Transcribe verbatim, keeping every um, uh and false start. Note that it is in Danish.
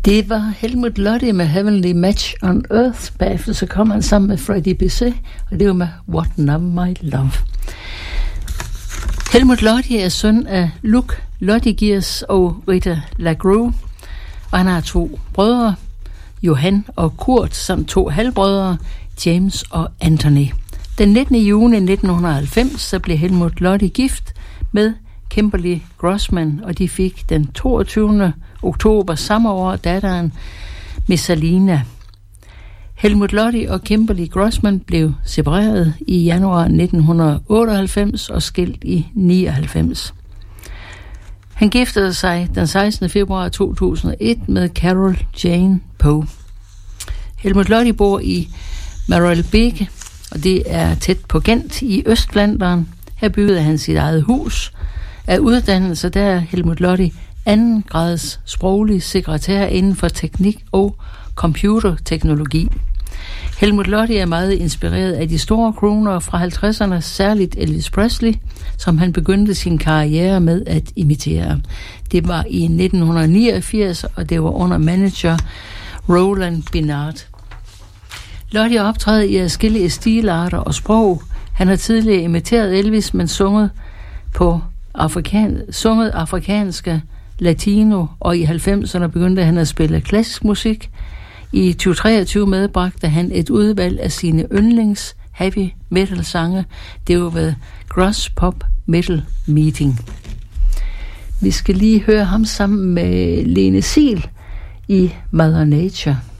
Det var Helmut Lotti med Heavenly Match on Earth. Bagefter så kom han sammen med Freddie Bisset, og det var med What Now My Love. Helmut Lotti er søn af Luc Lottigiers og Rita Lagrue, og han har to brødre, Johan og Kurt, samt to halvbrødre, James og Anthony. Den nittende juni nitten halvfems så blev Helmut Lotti gift med Kimberly Grossman, og de fik den toogtyvende oktober samme år datteren Messalina. Helmut Lotti og Kimberly Grossman blev separeret i januar nitten otteoghalvfems og skilt i nioghalvfems. Han giftede sig den sekstende februar to tusind og et med Carol Jane Poe. Helmut Lotti bor i Marelbeke, og det er tæt på Gent i Østflandern. Her byggede han sit eget hus. Af uddannelse der er Helmut Lotti anden grads sproglig sekretær inden for teknik og computerteknologi. Helmut Lotti er meget inspireret af de store crooner fra halvtredserne, særligt Elvis Presley, som han begyndte sin karriere med at imitere. Det var i nitten niogfirs, og det var under manager Roland Binard. Lotti optræder i adskillige stilarter og sprog. Han har tidligere imiteret Elvis, men sunget på afrikan, sunget afrikanske latino, og i halvfemserne begyndte han at spille klassisk musik. I tyve treogtyve medbragte han et udvalg af sine yndlings heavy metal sange. Det var ved Gross Pop Metal Meeting. Vi skal lige høre ham sammen med Lene Siel i Mother Nature.